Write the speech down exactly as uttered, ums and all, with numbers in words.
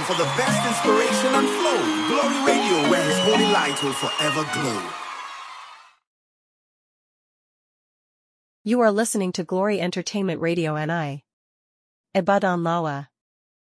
for the best inspiration and flow. Glory Radio, where His holy light will forever glow. You are listening to Glory Entertainment Radio N I. Ibadan Lawa.